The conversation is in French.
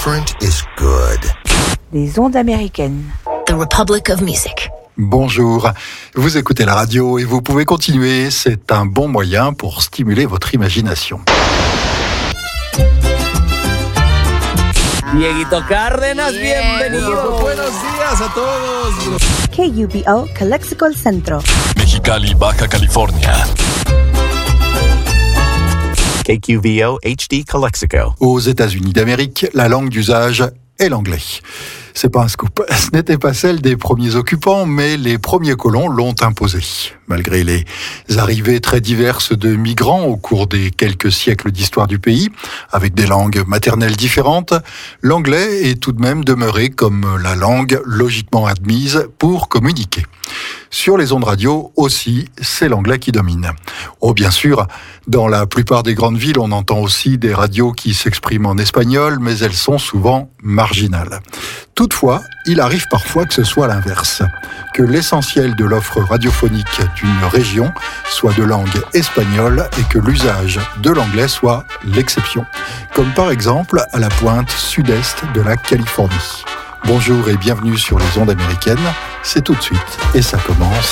different is good. Les ondes américaines. The Republic of Music. Bonjour, vous écoutez la radio et vous pouvez continuer, c'est un bon moyen pour stimuler votre imagination. Dieguito Cárdenas, bienvenido. Buenos días a todos. KUBO Calexico Centro. Mexicali, Baja California. KQVO HD Calexico. Aux États-Unis d'Amérique, la langue d'usage est l'anglais. C'est pas un scoop. Ce n'était pas celle des premiers occupants, mais les premiers colons l'ont imposée. Malgré les arrivées très diverses de migrants au cours des quelques siècles d'histoire du pays, avec des langues maternelles différentes, l'anglais est tout de même demeuré comme la langue logiquement admise pour communiquer. Sur les ondes radio aussi, c'est l'anglais qui domine. Oh, bien sûr, dans la plupart des grandes villes, on entend aussi des radios qui s'expriment en espagnol, mais elles sont souvent marginales. Toutefois, il arrive parfois que ce soit l'inverse, que l'essentiel de l'offre radiophonique d'une région soit de langue espagnole et que l'usage de l'anglais soit l'exception, comme par exemple à la pointe sud-est de la Californie. Bonjour et bienvenue sur les ondes américaines, c'est tout de suite et ça commence